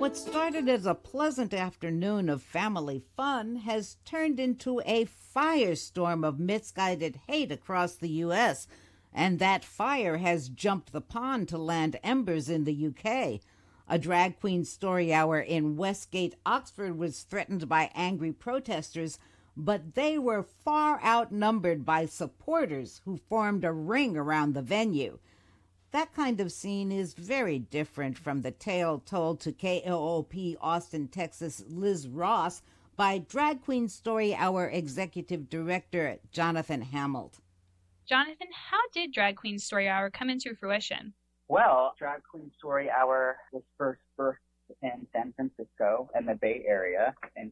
What started as a pleasant afternoon of family fun has turned into a firestorm of misguided hate across the U.S., and that fire has jumped the pond to land embers in the UK. A drag queen story hour in Westgate, Oxford was threatened by angry protesters, but they were far outnumbered by supporters who formed a ring around the venue. That kind of scene is very different from the tale told to KOOP Austin, Texas' Liz Ross by Drag Queen Story Hour Executive Director Jonathan Hamill. Jonathan, how did Drag Queen Story Hour come into fruition? Well, Drag Queen Story Hour was first birthed in San Francisco in the Bay Area in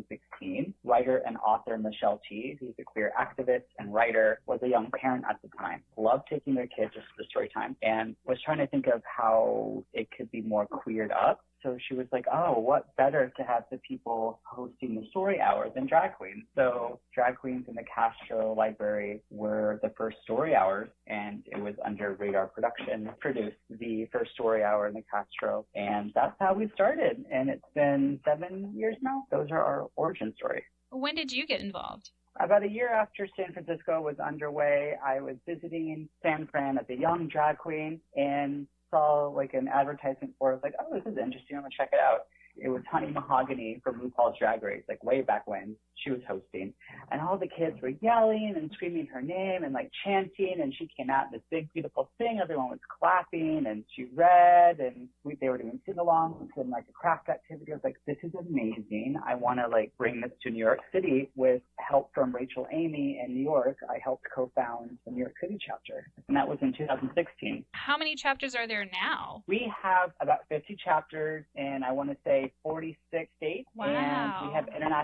2016. Writer and author Michelle T, who's a queer activist and writer, was a young parent at the time, loved taking their kids just for story time, and was trying to think of how it could be more queered up. So she was like, oh, what better to have the people hosting the story hour than drag queens? So drag queens in the Castro Library were the first story hours, and it was under Radar Production, produced the first story hour in the Castro. And that's how we started. And it's been 7 years now. Those are our origin story. When did you get involved? About a year after San Francisco was underway, I was visiting in San Fran as a young drag queen and saw like an advertisement for it. Like, oh, this is interesting. I'm gonna check it out. It was Honey Mahogany from RuPaul's Drag Race, like way back when she was hosting. And all the kids were yelling and screaming her name and like chanting. And she came out in this big, beautiful thing. Everyone was clapping and she read and they were doing sing-alongs and like a craft activity. I was like, this is amazing. I want to like bring this to New York City with help from Rachel Amy in New York. I helped co-found the New York City chapter. And that was in 2016. How many chapters are there now? We have about 50 chapters in, I want to say, 46 states. Wow. And we have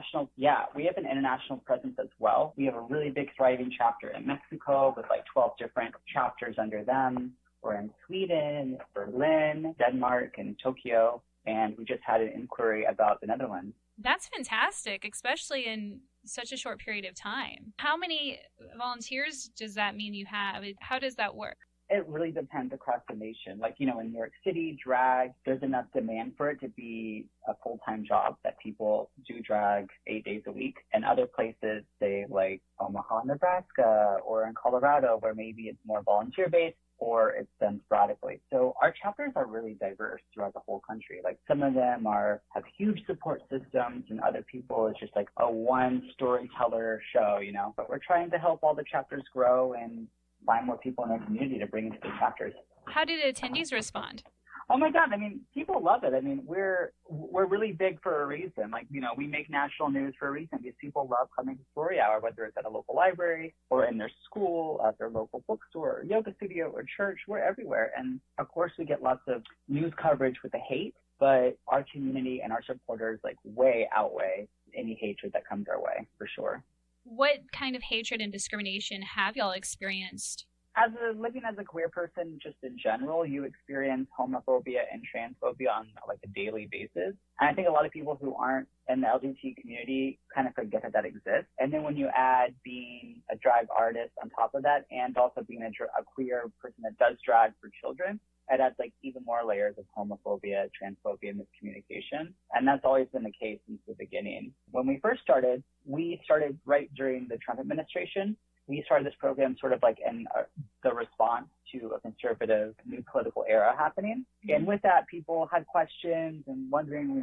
we have an international presence as well. We have a really big thriving chapter in Mexico with like 12 different chapters under them. We're in Sweden, Berlin, Denmark, and Tokyo. And we just had an inquiry about the Netherlands. That's fantastic, especially in such a short period of time. How many volunteers does that mean you have? How does that work? It really depends across the nation. Like, in New York City, drag, there's enough demand for it to be a full-time job that people do drag 8 days a week. And other places, say like Omaha, Nebraska, or in Colorado, where maybe it's more volunteer-based or it's done sporadically. So our chapters are really diverse throughout the whole country. Like some of them have huge support systems and other people it's just like a one storyteller show, But we're trying to help all the chapters grow and find more people in our community to bring into the chapters. How did attendees respond? Oh my God. People love it. We're really big for a reason. Like, we make national news for a reason because people love coming to Story Hour, whether it's at a local library or in their school, at their local bookstore, or yoga studio or church. We're everywhere. And of course we get lots of news coverage with the hate, but our community and our supporters way outweigh any hatred that comes our way, for sure. What kind of hatred and discrimination have y'all experienced? Living as a queer person, just in general, you experience homophobia and transphobia on a daily basis. And I think a lot of people who aren't in the LGBT community kind of forget that exists. And then when you add being a drag artist on top of that, and also being a queer person that does drag for children, it adds even more layers of homophobia, transphobia, and miscommunication. And that's always been the case since the beginning. When we first started, we started right during the Trump administration. We started this program sort of in the response to a conservative new political era happening. And with that, people had questions and wondering,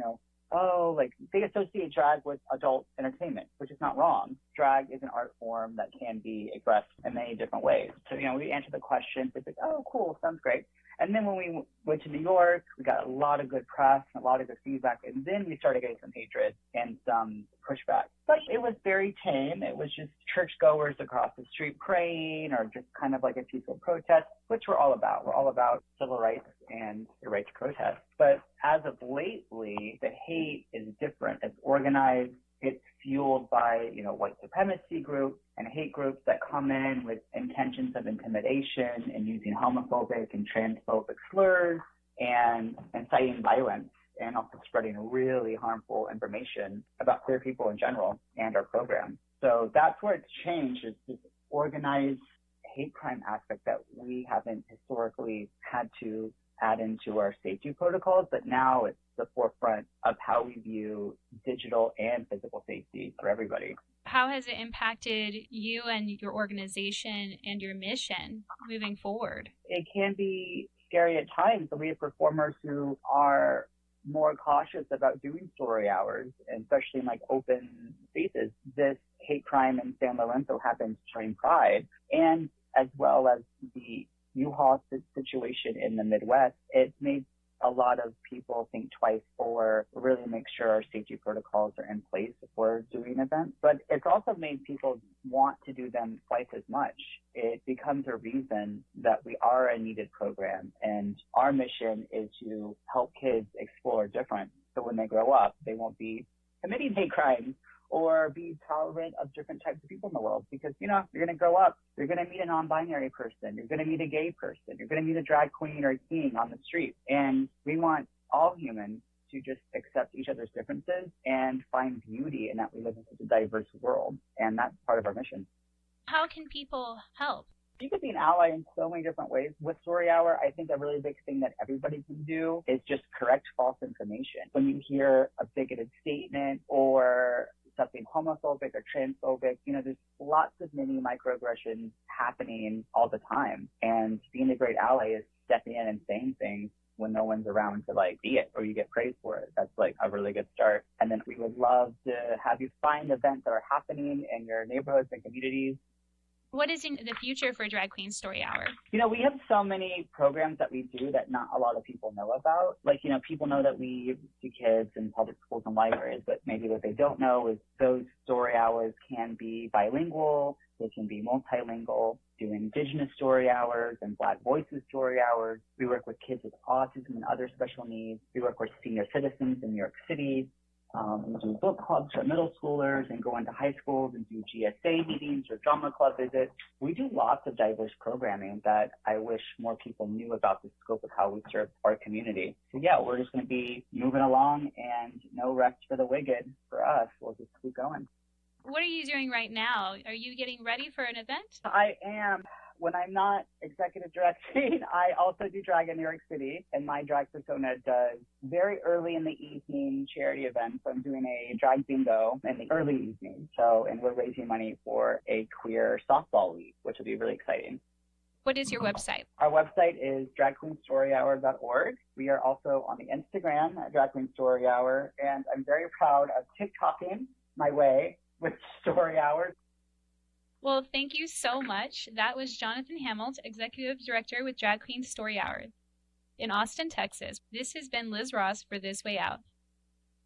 they associate drag with adult entertainment, which is not wrong. Drag is an art form that can be expressed in many different ways. So, we answered the questions. It's like, oh, cool, sounds great. And then when we went to New York, we got a lot of good press, a lot of good feedback, and then we started getting some hatred and some pushback. But it was very tame. It was just churchgoers across the street praying or just kind of like a peaceful protest, which we're all about. We're all about civil rights and the right to protest. But as of lately, the hate is different. It's organized. It's fueled by, white supremacy groups and hate groups that come in with intentions of intimidation and using homophobic and transphobic slurs and inciting violence and also spreading really harmful information about queer people in general and our program. So that's where it's changed, is this organized hate crime aspect that we haven't historically had to add into our safety protocols, but now it's the forefront of how we view digital and physical safety for everybody. How has it impacted you and your organization and your mission moving forward? It can be scary at times. So we have performers who are more cautious about doing story hours, and especially in like open spaces. This hate crime in San Lorenzo happened during Pride, and as well as the U-Haul situation in the Midwest, it made a lot of people think twice or really make sure our safety protocols are in place before doing events. But it's also made people want to do them twice as much. It becomes a reason that we are a needed program, and our mission is to help kids explore different. So when they grow up, they won't be committing hate crimes or be tolerant of different types of people in the world. Because, you know, you're going to grow up, you're going to meet a non-binary person, you're going to meet a gay person, you're going to meet a drag queen or king on the street. And we want all humans to just accept each other's differences and find beauty in that we live in such a diverse world. And that's part of our mission. How can people help? You can be an ally in so many different ways. With Story Hour, I think a really big thing that everybody can do is just correct false information. When you hear a bigoted statement or something homophobic or transphobic, you know, there's lots of mini microaggressions happening all the time. And being a great ally is stepping in and saying things when no one's around to like see it or you get praised for it. That's like a really good start. And then we would love to have you find events that are happening in your neighborhoods and communities. What is in the future for Drag Queen Story Hour? You know, we have so many programs that we do that not a lot of people know about. Like, you know, people know that we do kids in public schools and libraries, but maybe what they don't know is those story hours can be bilingual, they can be multilingual, do Indigenous story hours and Black voices story hours. We work with kids with autism and other special needs. We work with senior citizens in New York City. We do book clubs for middle schoolers and go into high schools and do GSA meetings or drama club visits. We do lots of diverse programming that I wish more people knew about the scope of how we serve our community. So yeah, we're just going to be moving along, and no rest for the wicked for us. We'll just keep going. What are you doing right now? Are you getting ready for an event? I am. When I'm not executive directing, I also do drag in New York City, and my drag persona does very early in the evening charity events. I'm doing a drag bingo in the early evening. And we're raising money for a queer softball league, which will be really exciting. What is your website? Our website is dragqueenstoryhour.org. We are also on the Instagram at Drag Queen Story Hour, and I'm very proud of TikToking my way with Story Hours. Well, thank you so much. That was Jonathan Hamilt, Executive Director with Drag Queen Story Hour in Austin, Texas. This has been Liz Ross for This Way Out.